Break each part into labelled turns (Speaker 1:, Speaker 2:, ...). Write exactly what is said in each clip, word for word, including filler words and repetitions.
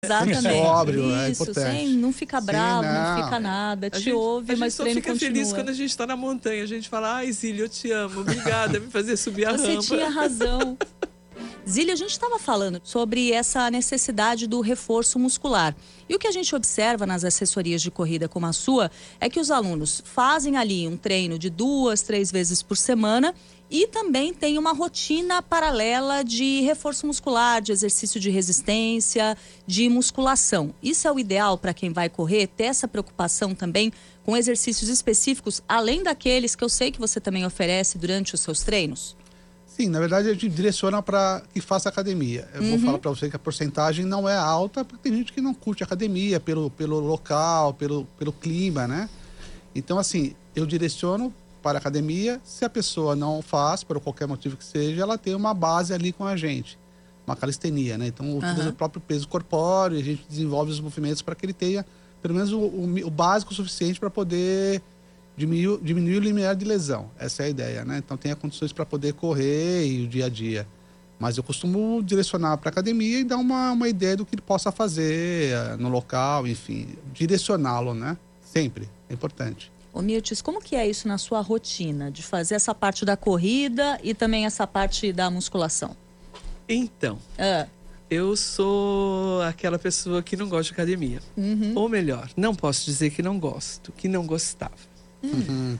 Speaker 1: Exatamente.
Speaker 2: Sóbrio, é
Speaker 1: Isso,
Speaker 2: importante.
Speaker 1: sem, não fica bravo,
Speaker 2: Sim,
Speaker 1: não.
Speaker 2: não.
Speaker 1: fica nada,
Speaker 3: A
Speaker 1: te
Speaker 3: gente,
Speaker 1: ouve,
Speaker 3: a
Speaker 1: mas
Speaker 3: gente
Speaker 1: o
Speaker 3: só
Speaker 1: treino
Speaker 3: fica
Speaker 1: continua.
Speaker 3: feliz quando a gente está na montanha. A gente fala, ai, Zília, eu te amo. Obrigada, me fazer subir a
Speaker 1: Você
Speaker 3: rampa.
Speaker 1: tinha razão. Zília, a gente estava falando sobre essa necessidade do reforço muscular. E o que a gente observa nas assessorias de corrida como a sua é que os alunos fazem ali um treino de duas, três vezes por semana e também tem uma rotina paralela de reforço muscular, de exercício de resistência, de musculação. Isso é o ideal para quem vai correr, ter essa preocupação também com exercícios específicos, além daqueles que eu sei que você também oferece durante os seus treinos?
Speaker 2: Sim, na verdade a gente direciona para que faça academia. Eu
Speaker 1: Uhum.
Speaker 2: vou falar para você que a porcentagem não é alta, porque tem gente que não curte academia pelo, pelo local, pelo, pelo clima, né? Então, assim, eu direciono para a academia. Se a pessoa não faz, por qualquer motivo que seja, ela tem uma base ali com a gente, uma calistenia, né? Então, utiliza
Speaker 1: Uhum.
Speaker 2: o próprio peso corpóreo e a gente desenvolve os movimentos para que ele tenha pelo menos o, o, o básico suficiente para poder diminuir, diminuir o limiar de lesão. Essa é a ideia, né? Então, tenha condições para poder correr e o dia a dia. Mas eu costumo direcionar para a academia e dar uma, uma ideia do que ele possa fazer uh, no local, enfim, direcioná-lo, né? Sempre, é importante.
Speaker 1: Ô Mirtes, como que é isso na sua rotina, de fazer essa parte da corrida e também essa parte da musculação?
Speaker 3: Então,
Speaker 1: Ah.
Speaker 3: eu sou aquela pessoa que não gosta de academia.
Speaker 1: Uhum.
Speaker 3: Ou melhor, não posso dizer que não gosto, que não gostava.
Speaker 2: Uhum.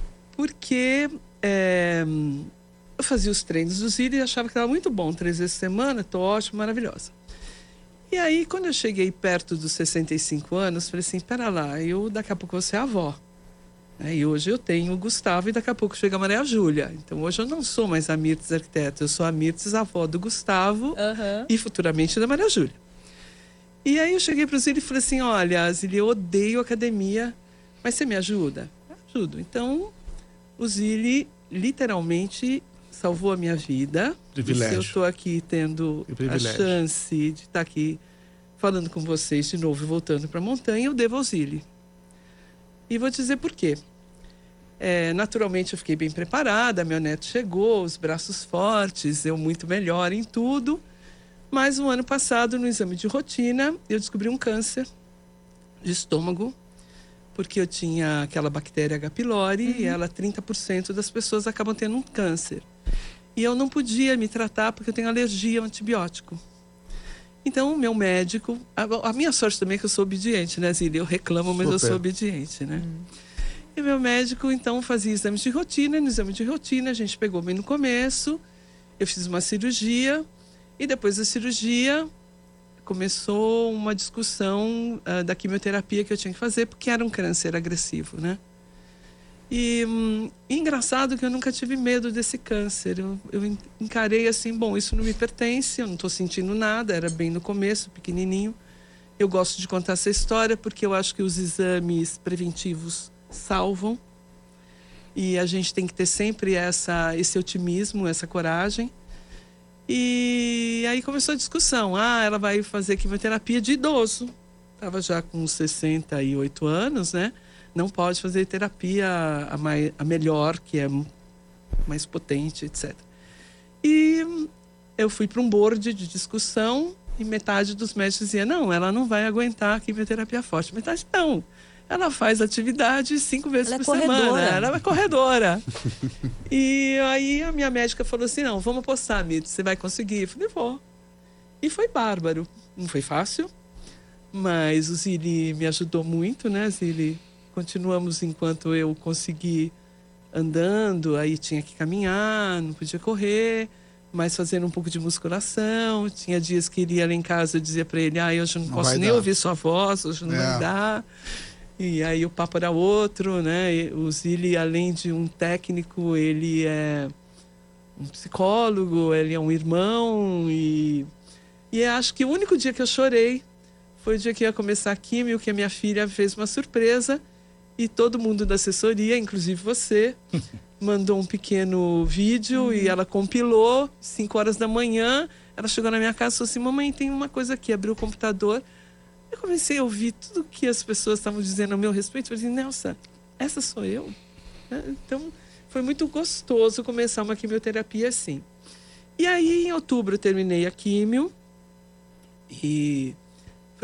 Speaker 3: Porque é, eu fazia os treinos do Zília e achava que estava muito bom. Três vezes por semana, tô ótimo, maravilhosa. E aí, quando eu cheguei perto dos sessenta e cinco anos, falei assim, pera lá, eu daqui a pouco vou ser avó. E hoje eu tenho o Gustavo e daqui a pouco chega a Maria Júlia. Então hoje eu não sou mais a Mirtes arquiteta, eu sou a Mirtes avó do Gustavo
Speaker 1: Uhum.
Speaker 3: e futuramente da Maria Júlia. E aí eu cheguei para o Zília e falei assim, olha, Zília, eu odeio academia, mas você me ajuda? Eu ajudo. Então o Zília literalmente salvou a minha vida.
Speaker 2: Privilégio.
Speaker 3: E se eu estou aqui tendo a chance de estar aqui falando com vocês de novo e voltando para a montanha, eu devo ao Zília. E vou dizer por quê. É, naturalmente eu fiquei bem preparada, meu neto chegou, os braços fortes, eu muito melhor em tudo. Mas no ano passado, no exame de rotina, eu descobri um câncer de estômago, porque eu tinha aquela bactéria H. pylori, uhum. E ela, trinta por cento das pessoas acabam tendo um câncer. E eu não podia me tratar porque eu tenho alergia ao antibiótico. Então, o meu médico... A, a minha sorte também é que eu sou obediente, né, Zília? Eu reclamo, mas Super. eu sou obediente, né? Hum. E meu médico, então, fazia exames de rotina. No exame de rotina, a gente pegou bem no começo. Eu fiz uma cirurgia. E depois da cirurgia, começou uma discussão uh, da quimioterapia que eu tinha que fazer, porque era um câncer agressivo, né? E hum, engraçado que eu nunca tive medo desse câncer. Eu, eu encarei assim, bom, isso não me pertence, eu não estou sentindo nada, era bem no começo, pequenininho. Eu gosto de contar essa história porque eu acho que os exames preventivos salvam. E a gente tem que ter sempre essa, esse otimismo, essa coragem. E aí começou a discussão. Ah, ela vai fazer quimioterapia de idoso. Estava já com sessenta e oito anos, né? Não pode fazer terapia a, mais, a melhor, que é mais potente, etcétera. E eu fui para um board de discussão e metade dos médicos dizia, não, ela não vai aguentar a quimioterapia forte. Metade, não. Ela faz atividade cinco vezes
Speaker 1: ela
Speaker 3: por
Speaker 1: é
Speaker 3: semana.
Speaker 1: Corredora.
Speaker 3: Ela é corredora. E aí a minha médica falou assim, não, vamos apostar, Mirtes, você vai conseguir? Eu falei, vou. E foi bárbaro. Não foi fácil, mas o Zília me ajudou muito, né, Zília? Continuamos enquanto eu consegui andando, aí tinha que caminhar, não podia correr, mas fazendo um pouco de musculação. Tinha dias que ele ia lá em casa, eu dizia para ele, ah, hoje eu não, não posso nem dar. ouvir sua voz, hoje não é. vai dar. E aí o papo era outro, né? O Zília, além de um técnico, ele é um psicólogo, ele é um irmão. E, e acho que o único dia que eu chorei foi o dia que ia começar a químio, que a minha filha fez uma surpresa. E todo mundo da assessoria, inclusive você, mandou um pequeno vídeo uhum. e ela compilou, cinco horas da manhã. Ela chegou na minha casa e falou assim, mamãe, tem uma coisa aqui. Abriu o computador. Eu comecei a ouvir tudo que as pessoas estavam dizendo a meu respeito. Eu falei assim, Nelsa, essa sou eu? Então, foi muito gostoso começar uma quimioterapia assim. E aí, em outubro, eu terminei a químio. E